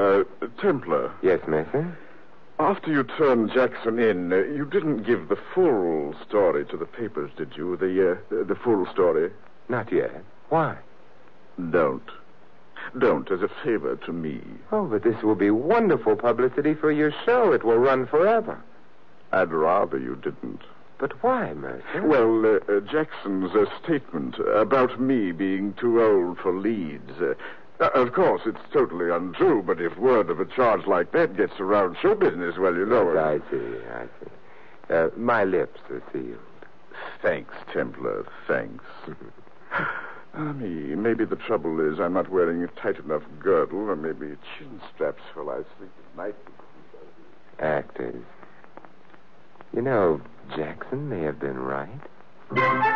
Templar. Yes, Mason? After you turned Jackson in, you didn't give the full story to the papers, did you? The full story? Not yet. Why? Don't. Don't, as a favor to me. Oh, but this will be wonderful publicity for your show. It will run forever. I'd rather you didn't. But why, Mercer? Well, Jackson's statement about me being too old for leads. Of course, it's totally untrue, but if word of a charge like that gets around show business, well, you know... Yes, I see. My lips are sealed. Thanks, Templar, thanks. Maybe the trouble is I'm not wearing a tight enough girdle, or maybe chin straps while I sleep at night. Actors. You know, Jackson may have been right.